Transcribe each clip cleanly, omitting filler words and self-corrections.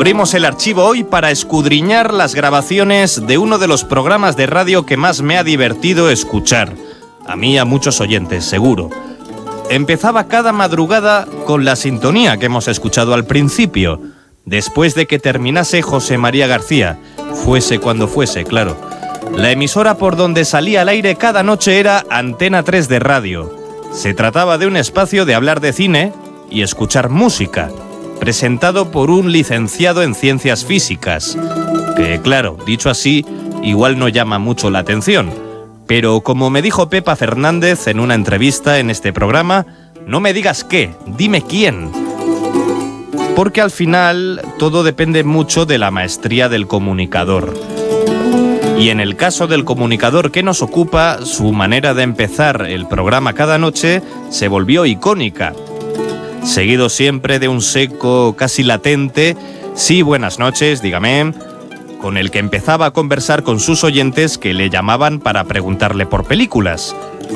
Abrimos el archivo hoy para escudriñar las grabaciones de uno de los programas de radio que más me ha divertido escuchar. A mí y a muchos oyentes, seguro. Empezaba cada madrugada con la sintonía que hemos escuchado al principio, después de que terminase José María García, fuese cuando fuese, claro. La emisora por donde salía al aire cada noche era Antena 3 de radio. Se trataba de un espacio de hablar de cine y escuchar música, presentado por un licenciado en Ciencias Físicas, que claro, dicho así, igual no llama mucho la atención. Pero como me dijo Pepa Fernández en una entrevista en este programa, no me digas qué, dime quién. Porque al final todo depende mucho de la maestría del comunicador. Y en el caso del comunicador que nos ocupa, su manera de empezar el programa cada noche se volvió icónica. Seguido siempre de un seco casi latente, sí, buenas noches, dígame, con el que empezaba a conversar con sus oyentes que le llamaban para preguntarle por películas.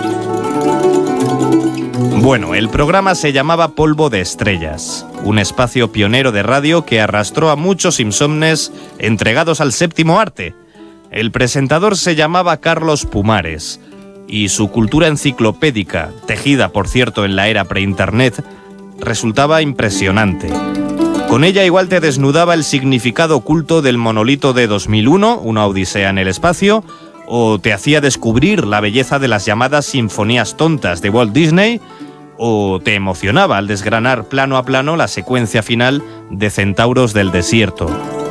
Bueno, el programa se llamaba Polvo de Estrellas, un espacio pionero de radio que arrastró a muchos insomnes entregados al séptimo arte. El presentador se llamaba Carlos Pumares, y su cultura enciclopédica, tejida por cierto en la era pre-internet, resultaba impresionante. Con ella igual te desnudaba el significado oculto del monolito de 2001, una odisea en el espacio, o te hacía descubrir la belleza de las llamadas sinfonías tontas de Walt Disney, o te emocionaba al desgranar plano a plano la secuencia final de Centauros del Desierto.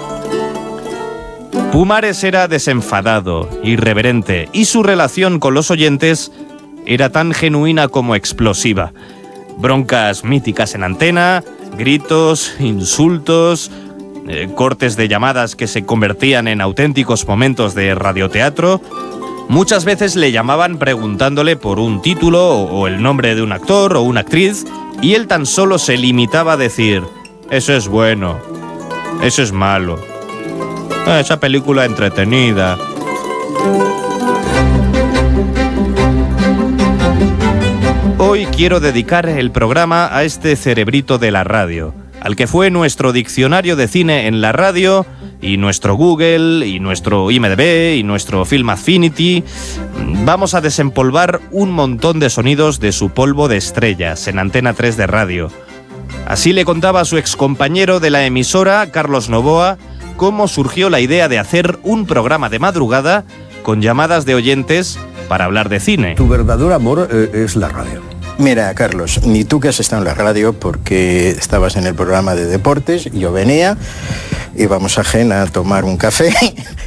Pumares era desenfadado, irreverente, y su relación con los oyentes era tan genuina como explosiva. Broncas míticas en antena, gritos, insultos, cortes de llamadas que se convertían en auténticos momentos de radioteatro. Muchas veces le llamaban preguntándole por un título o el nombre de un actor o una actriz, y él tan solo se limitaba a decir: eso es bueno, eso es malo, esa película entretenida. Hoy quiero dedicar el programa a este cerebrito de la radio, al que fue nuestro diccionario de cine en la radio, y nuestro Google, y nuestro IMDb, y nuestro Film Affinity. Vamos a desempolvar un montón de sonidos de su polvo de estrellas en Antena 3 de radio. Así le contaba a su excompañero de la emisora, Carlos Novoa, cómo surgió la idea de hacer un programa de madrugada con llamadas de oyentes para hablar de cine. Tu verdadero amor es la radio. Mira, Carlos, ni tú que has estado en la radio porque estabas en el programa de deportes, yo venía, íbamos a Jaén a tomar un café